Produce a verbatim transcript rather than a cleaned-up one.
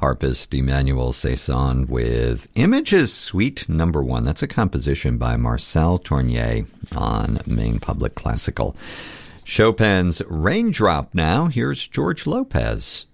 harpist Emmanuel Saison with Images Suite Number One. That's a composition by Marcel Tournier on Maine Public Classical. Chopin's Raindrop now. Here's George Lopez.